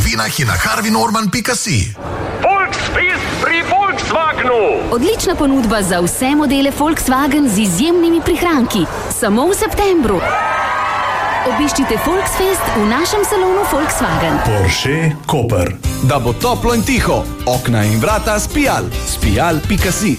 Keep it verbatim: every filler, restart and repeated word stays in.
novinah in na harvey norman pika si. Volksfest pri Volkswagenu! Odlična ponudba za vse modele Volkswagen z izjemnimi prihranki. Samo v septembru. Obiščite Volksfest v našem salonu Volkswagen. Porsche Koper. Da bo toplo in tiho, okna in vrata Spijal. Spijal pika si.